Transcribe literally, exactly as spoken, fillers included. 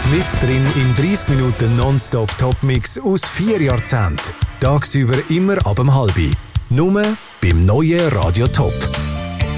mit drin im dreissig Minuten Nonstop-Top-Mix aus vier Jahrzehnten. Tagsüber immer ab dem halbi. Nur beim neuen Radio Top.